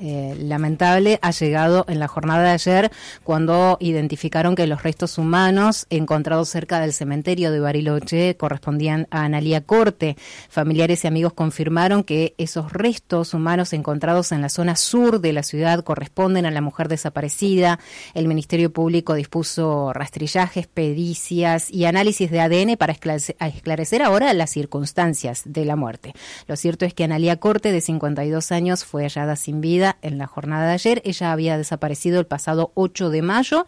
lamentable ha llegado en la jornada de ayer, cuando identificaron que los restos humanos encontrados cerca del cementerio de Bariloche correspondían a Analía Corte. Familiares y amigos confirmaron que esos restos humanos encontrados en la zona sur de la ciudad corresponden a la mujer desaparecida. El Ministerio Público dispuso rastrillajes, pericias y análisis de ADN para esclarecer ahora las circunstancias de la muerte. Lo cierto es que Analía Corte, de 52 años, fue hallada sin vida en la jornada de ayer. Ella había desaparecido el pasado 8 de mayo.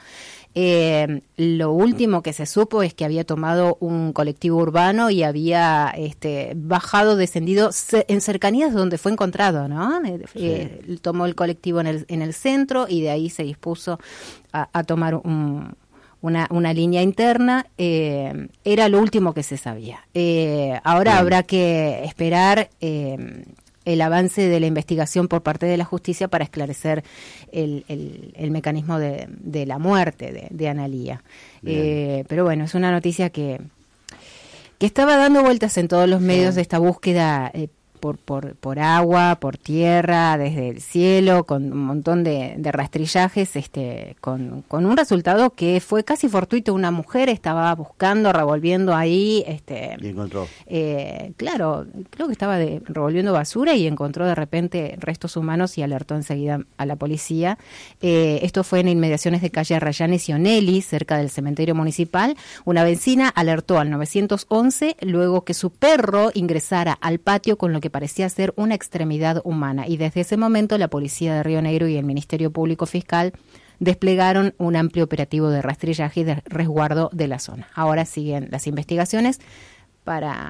Lo último que se supo es que había tomado un colectivo urbano y había descendido en cercanías donde fue encontrado, ¿no? Sí. Tomó el colectivo en el centro y de ahí se dispuso a tomar una línea interna. Era lo último que se sabía. Ahora habrá que esperar el avance de la investigación por parte de la justicia para esclarecer el mecanismo de la muerte de Analía. Pero bueno, es una noticia que estaba dando vueltas en todos los medios de esta búsqueda por agua, por tierra, desde el cielo, con un montón de rastrillajes, con un resultado que fue casi fortuito. Una mujer estaba buscando, revolviendo ahí, y encontró. Claro, creo que estaba revolviendo basura y encontró de repente restos humanos y alertó enseguida a la policía. Esto fue en inmediaciones de calle Arrayanes y Onelli, cerca del cementerio municipal. Una vecina alertó al 911 luego que su perro ingresara al patio con lo que parecía ser una extremidad humana, y desde ese momento la policía de Río Negro y el Ministerio Público Fiscal desplegaron un amplio operativo de rastrillaje y de resguardo de la zona. Ahora siguen las investigaciones para,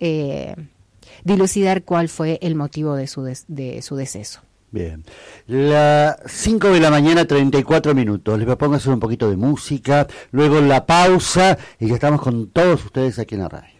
dilucidar cuál fue el motivo de su deceso. Bien, las 5 de la mañana, 34 minutos. Les propongo hacer un poquito de música, luego la pausa, y ya estamos con todos ustedes aquí en la radio.